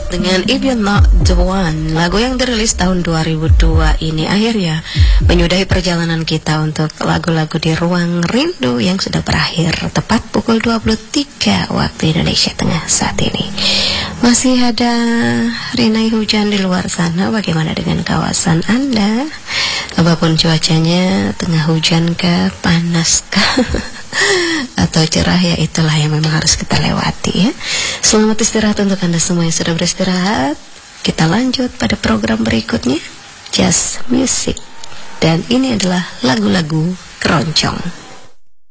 dengan If You're Not The One, lagu yang dirilis tahun 2002 ini akhirnya menyudahi perjalanan kita untuk lagu-lagu di Ruang Rindu yang sudah berakhir tepat pukul 23 waktu Indonesia Tengah saat ini. Masih ada rinai hujan di luar sana, bagaimana dengan kawasan Anda? Apapun cuacanya, tengah hujan kah, panas kah, atau cerah, ya itulah yang memang harus kita lewati ya. Selamat istirahat untuk Anda semua yang sudah beristirahat. Kita lanjut pada program berikutnya, Just Music. Dan ini adalah lagu-lagu keroncong.